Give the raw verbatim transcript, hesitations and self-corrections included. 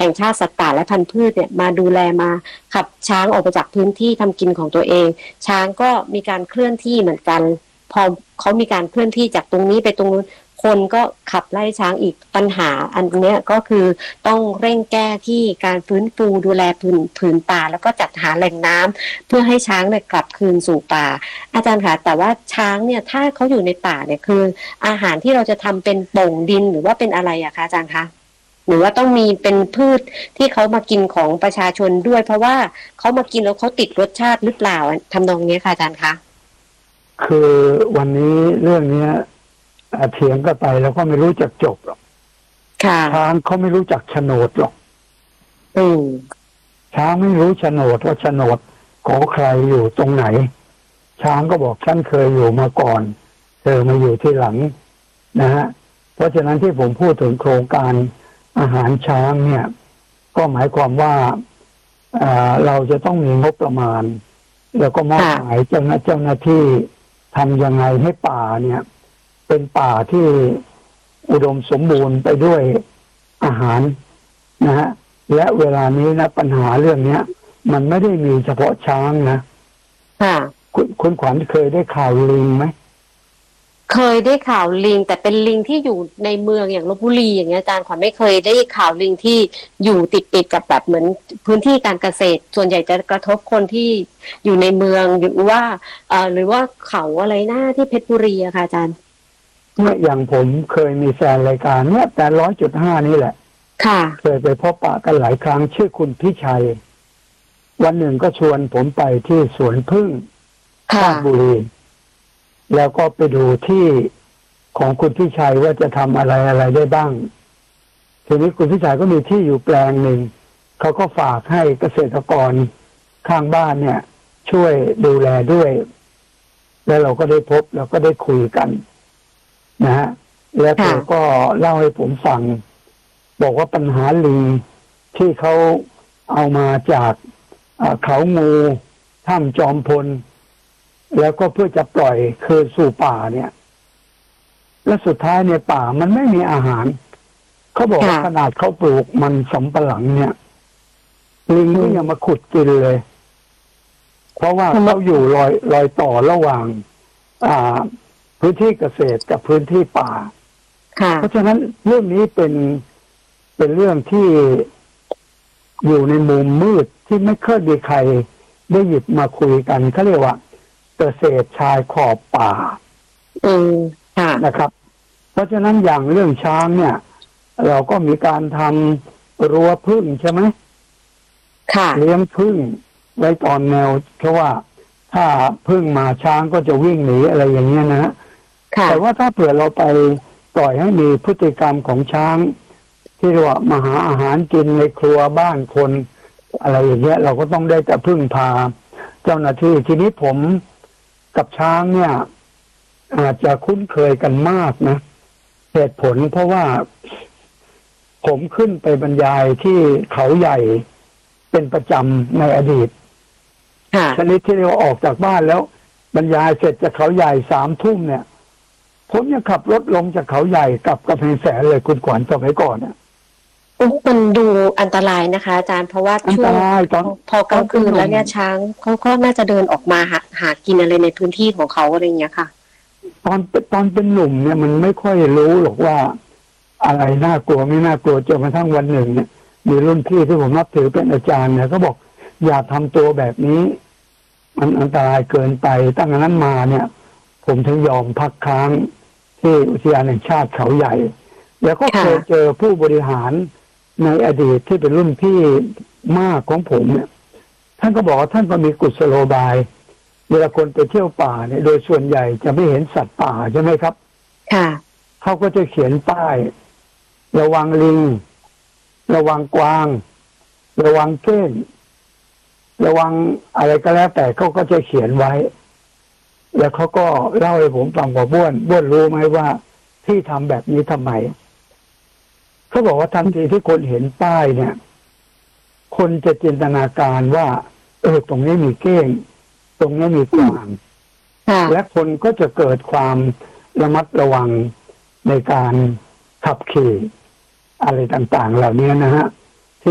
ห่งชาติสัตว์ป่าและพันธุ์พืชเนี่ยมาดูแลมาขับช้างออกไปจากพื้นที่ทำกินของตัวเองช้างก็มีการเคลื่อนที่เหมือนกันพอเขามีการเคลื่อนที่จากตรงนี้ไปตรงนู้นคนก็ขับไล่ช้างอีกปัญหาอันเนี้ยก็คือต้องเร่งแก้ที่การฟื้นฟูดูแลพื้นผืนป่าแล้วก็จัดหาแหล่งน้ำเพื่อให้ช้างเนี่ยกลับคืนสู่ป่าอาจารย์คะแต่ว่าช้างเนี่ยถ้าเขาอยู่ในป่าเนี่ยคืออาหารที่เราจะทำเป็นโป่งดินหรือว่าเป็นอะไรอะคะอาจารย์คะหรือว่าต้องมีเป็นพืชที่เขามากินของประชาชนด้วยเพราะว่าเขามากินแล้วเขาติดรสชาติหรือเปล่าทำนองนี้ค่ะอาจารย์คะคือวันนี้เรื่องเนี้ยเถียงกันไปแล้วก็ไม่รู้จักจบหรอกช้างเขาไม่รู้จักโฉนดหรอกอืมช้างไม่รู้โฉนดว่าโฉนดของใครอยู่ตรงไหนช้างก็บอกฉันเคยอยู่มาก่อนเธอมาอยู่ที่หลังนะฮะเพราะฉะนั้นที่ผมพูดถึงโครงการอาหารช้างเนี่ยก็หมายความว่าเราจะต้องมีงบประมาณแล้วก็มอบหมายเจ้าหน้าเจ้าหน้าที่ทำยังไงให้ป่าเนี่ยเป็นป่าที่อุดมสมบูรณ์ไปด้วยอาหารนะฮะและเวลานี้นะปัญหาเรื่องเนี้ยมันไม่ได้มีเฉพาะช้างนะค่ะคุณคุณขวัญเคยได้ข่าวลิงไหมเคยได้ข่าวลิงแต่เป็นลิงที่อยู่ในเมืองอย่างลพบุรีอย่างเงี้ยอาจารย์ขวัญไม่เคยได้ข่าวลิงที่อยู่ติดติดกับแบบเหมือนพื้นที่การเกษตรส่วนใหญ่จะกระทบคนที่อยู่ในเมืองหรือว่าเอ่อหรือว่าเขาอะไรหน้าที่เพชรบุรีอะค่ะอาจารย์เนี่ยอย่างผมเคยมีแฟนรายการเนี่ยแต่ร้อยจุดห้านี่แหละค่ะเคยไปพบปะกันหลายครั้งชื่อคุณพิชัยวันหนึ่งก็ชวนผมไปที่สวนพึ่งราชบุรีแล้วก็ไปดูที่ของคุณพิชัยว่าจะทำอะไรอะไรได้บ้างทีนี้คุณพิชัยก็มีที่อยู่แปลงหนึ่งเขาก็ฝากให้เกษตรกรข้างบ้านเนี่ยช่วยดูแลด้วยแล้วเราก็ได้พบเราก็ได้คุยกันนะฮะแล้วเธอก็เล่าให้ผมฟังบอกว่าปัญหาลิงที่เขาเอามาจากเขางูถ้ำจอมพลแล้วก็เพื่อจะปล่อยคืนสู่ป่าเนี่ยและสุดท้ายในป่ามันไม่มีอาหารเขาบอกว่าขนาดเขาปลูกมันสำปะหลังเนี่ยลิงก็ยังมาขุดกินเลยเพราะว่าเขาอยู่รอยรอยต่อระหว่างอ่าพื้นที่เกษตรกับพื้นที่ป่าเพราะฉะนั้นเรื่องนี้เป็นเป็นเรื่องที่อยู่ในมุมมืดที่ไม่เคยมีใครได้หยิบมาคุยกันเขาเรียกว่าเกษตรชายขอบป่าอืมนะครับเพราะฉะนั้นอย่างเรื่องช้างเนี่ยเราก็มีการทำรั้วพึ่งใช่ไหมค่ะเลี้ยงพึ่งไว้ตอนแนวเพราะว่าถ้าพึ่งมาช้างก็จะวิ่งหนีอะไรอย่างเงี้ยนะฮะแต่ว่าถ้าเผื่อเราไปปล่อยให้มีพฤติกรรมของช้างที่เรียกว่ามาหาอาหารกินในครัวบ้านคนอะไรอย่างเงี้ยเราก็ต้องได้แต่พึ่งพาเจ้าหน้าที่ทีนี้ผมกับช้างเนี่ยอาจจะคุ้นเคยกันมากนะเหตุผลเพราะว่าผมขึ้นไปบรรยายที่เขาใหญ่เป็นประจำในอดีตชนิดที่เรียกว่าออกจากบ้านแล้วบรรยายเสร็จจากเขาใหญ่สามทุ่มเนี่ยผมยังขับรถลงจากเขาใหญ่กลับกำแพงแสนเลยคุณขวัญสมัยก่อนเนี่ยมันดูอันตรายนะคะอาจารย์เพราะว่าช่วงพอกลางคืนแล้วเนี่ยช้างเขาก็น่าจะเดินออกมาหาหากินอะไรในพื้นที่ของเขาอะไรอย่างเงี้ยค่ะตอนตอนเป็นหนุ่มเนี่ยมันไม่ค่อยรู้หรอกว่าอะไรน่ากลัวไม่น่ากลัวจนกระทั่งวันหนึ่งเนี่ยมีรุ่นพี่ที่ผมนับถือเป็นอาจารย์เนี่ยเขาบอกอย่าทำตัวแบบนี้มันอันตรายเกินไปตั้งแต่นั้นมาเนี่ยผมถึงยอมพักค้างที่อุทยานแห่งชาติเขาใหญ่แล้วก็เคยเจอผู้บริหารในอดีตที่เป็นรุ่นพี่มากของผมเนี่ยท่านก็บอกว่าท่านก็มีกุศโลบายเวลาคนไปเที่ยวป่าเนี่ยโดยส่วนใหญ่จะไม่เห็นสัตว์ป่าใช่ไหมครับค่ะเขาก็จะเขียนป้ายระวังลิงระวังกวางระวังเก้งระวังอะไรก็แล้วแต่เขาก็จะเขียนไว้แล้วเขาก็เล่าให้ผมฟังว่าบ้วนบ้วนรู้ไหมว่าที่ทำแบบนี้ทำไมเขาบอกว่าทันทีที่คนเห็นป้ายเนี่ยคนจะจินตนาการว่าเออตรงนี้มีเก้งตรงนี้มีกวางและคนก็จะเกิดความระมัดระวังในการขับขี่อะไรต่างๆเหล่านี้นะฮะ